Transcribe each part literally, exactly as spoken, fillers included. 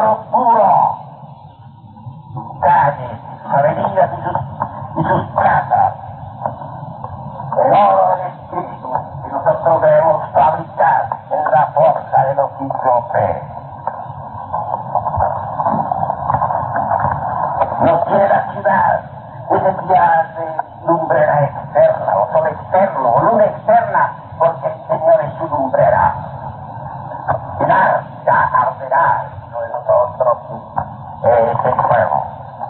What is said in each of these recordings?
oro puro. Sus calles, sus avenidas y sus, y sus plazas. El oro del espíritu que nosotros debemos fabricar en la fuerza de los cíclopes. No tiene la ciudad necesidad de lumbrera externa o sol externo o luna externa, porque el Señor es su lumbrera. El arca arderá dentro de nosotros, es el fuego.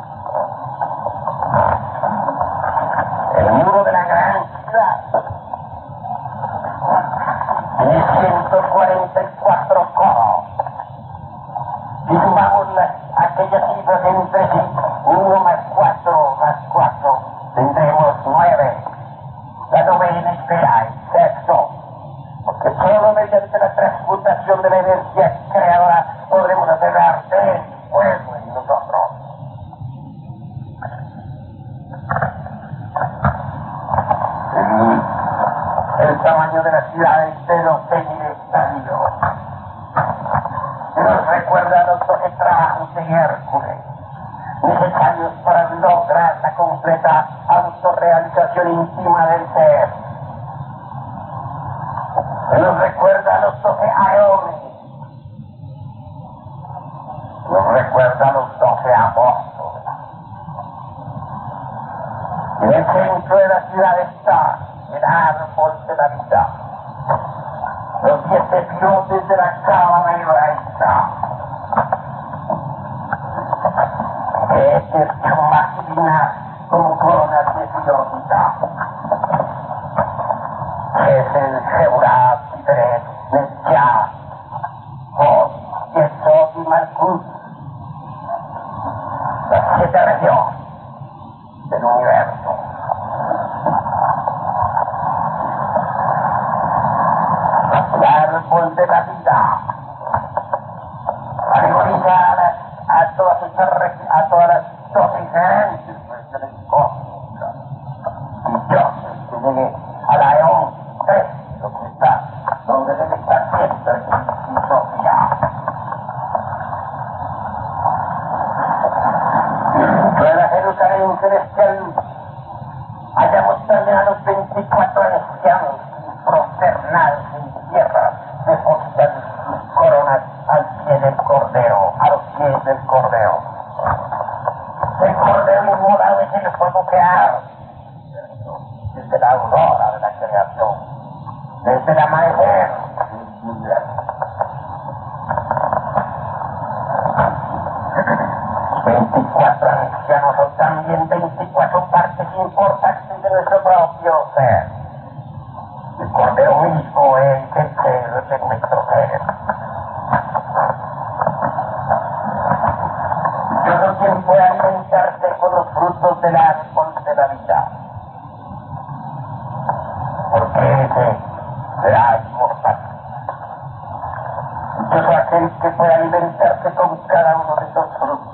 El muro de la gran ciudad tiene ciento cuarenta y cuatro coros. Si sumamos las, aquellas cifras entre sí, uno más cuatro más cuatro, tendremos nueve. La novena espera el sexto, porque solo mediante la transmutación de la energía creadora podremos hacer arte y fuego en nosotros. El, el tamaño de la ciudad entero en el estadio nos recuerda los doce trabajos de Hércules necesarios para lograr la completa autorrealización íntima del ser. Nos recuerda los doce aeones, nos recuerda los doce apóstoles. En el centro de la ciudad está el árbol de la vida, los diez pilotes de la cámara y raíza. Este es máquina como coronas de filosita. Es el Jeurá, Piberet, Netja, Hod, Yesod y Malkut, las siete regiones del universo. El árbol de la vida agoniza a, las, a todas estas a todas las doce diferentes regiones cósmicas. Y Dios que llegue a la eón tres, donde está, donde debe estar siempre en Sofía. Dentro de la Jerusalén celestial hallamos también a los veinticuatro ancianos prosternados en tierra, depositan sus coronas al pie del Cordero, a los pies del Cordero. El Cordero inmolado es el fuego que arde desde la aurora de la creación, desde el amanecer del universo. veinticuatro ancianos son también veinticuatro partes importantes de nuestro propio ser. El Cordero mismo es el ser de nuestro ser. Yo no quien puede alimentarse con los frutos del árbol de la vida, porque ese será inmortal. Yo soy aquel que puede alimentarse con cada uno de esos frutos,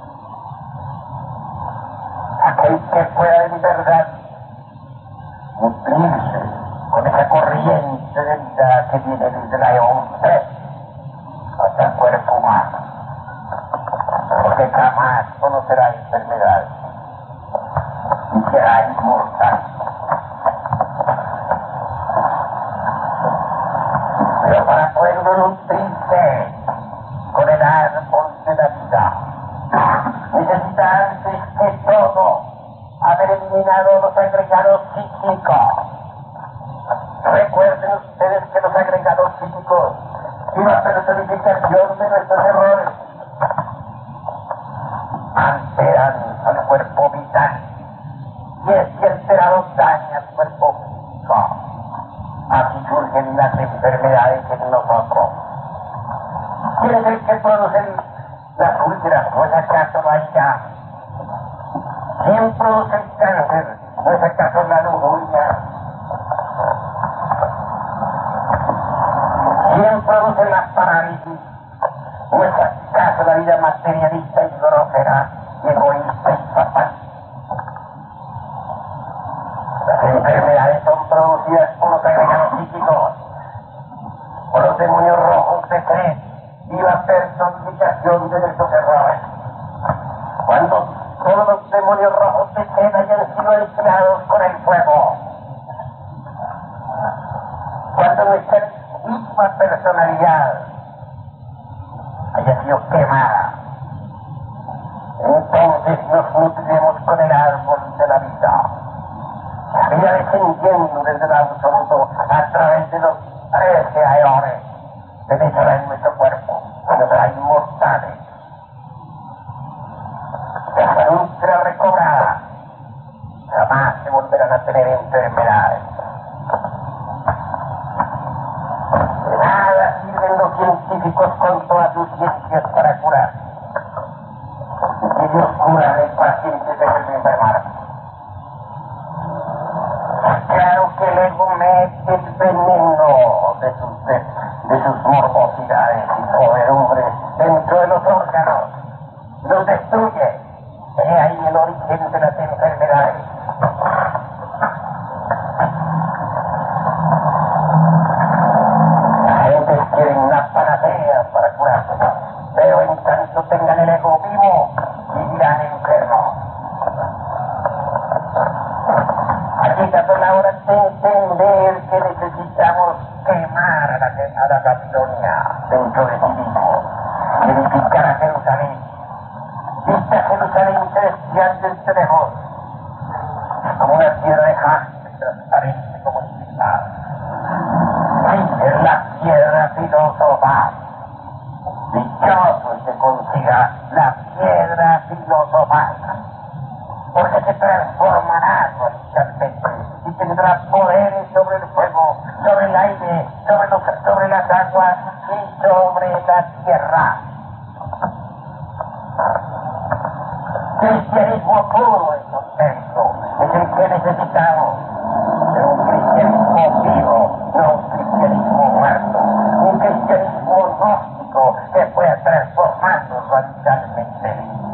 aquel que pueda en verdad nutrirse con esa corriente de vida que viene desde la eón tres hasta el cuerpo humano, porque jamás conocerá enfermedades y será inmortal. Pero para poder nutrirse con el árbol de la vida, necesita antes que todo haber eliminado los agregados psíquicos. Recuerden ustedes que los agregados psíquicos y la personificación de nuestros errores alteran al cuerpo vital, y este alterado daña al cuerpo físico. Así surgen las enfermedades en nosotros. ¿Quién es el que produce las úlceras? ¿No es acaso la ira? ¿Quién produce el cáncer? ¿No es acaso la lujuria? ¿Quién produce la parálisis? ¿No es acaso la vida materialista y grosera, egoísta y fatal? Las enfermedades son producidas por los agregados psíquicos, por los demonios rojos de fe y la personificación de nuestros errores. los órganos, los destruye. He ahí el origen de las enfermedades. La gente quiere una panacea para curarse, pero en tanto tengan el ego vivo, vivirán enfermos. Aquí está la hora de entender que necesitamos quemar a la, a la Babilonia dentro de sí mismo, edificar a Jerusalén. Esta Jerusalén celestial del Tenejón, como una piedra de jaspe transparente como el cristal. Sí, es la piedra filosofal. Dichoso el que consiga la piedra filosofal, porque se transformará radicalmente y tendrá poderes sobre el fuego, sobre el aire, sobre, los, sobre las aguas y sobre la tierra. Cristianismo puro y contento es el que necesitamos, pero un cristianismo vivo, no un cristianismo muerto, un cristianismo gnóstico que pueda transformarnos radicalmente.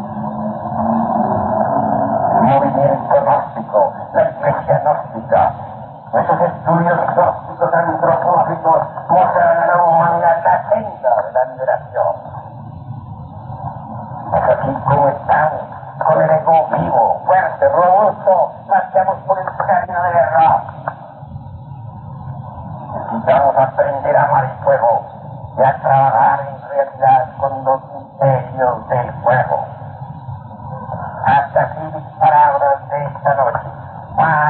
El movimiento gnóstico, la iglesia gnóstica, esos estudios gnósticos antropológicos muestran a la humanidad la senda de la liberación. Es así como estamos, con el ego vivo, fuerte, robusto, marchamos por el camino del error. Necesitamos aprender a amar el fuego y a trabajar en realidad con los misterios del fuego.